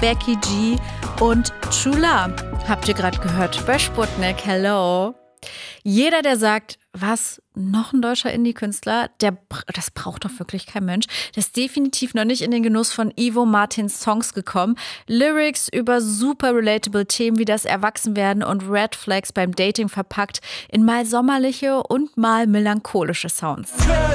Becky G und True Love. Habt ihr gerade gehört bei Sputnik, hello. Jeder, der sagt, was, noch ein deutscher Indie-Künstler, das braucht doch wirklich kein Mensch, der ist definitiv noch nicht in den Genuss von Ivo Martins Songs gekommen. Lyrics über super relatable Themen wie das Erwachsenwerden und Red Flags beim Dating verpackt in mal sommerliche und mal melancholische Sounds.